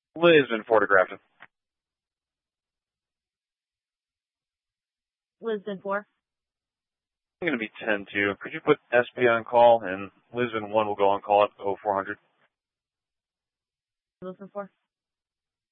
Lisbon, Fort Grafton. Lisbon 4. I'm going to be 10-2. Could you put SP on call, and Lisbon 1 will go on call at 0400? Lisbon 4.